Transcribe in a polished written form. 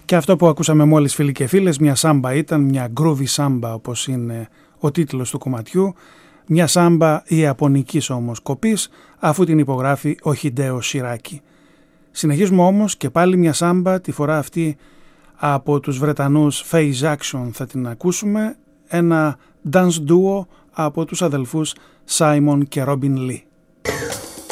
Και αυτό που ακούσαμε μόλις, φίλοι και φίλες, μια σάμπα ήταν, μια groovy σάμπα όπως είναι ο τίτλος του κομματιού, μια σάμπα ιαπωνικής όμως κοπής, αφού την υπογράφει ο Χιντέο Σιράκι. Συνεχίζουμε όμως και πάλι μια σάμπα, τη φορά αυτή από τους Βρετανούς Phase Action θα την ακούσουμε, ένα dance duo από τους αδελφούς Simon και Robin Lee.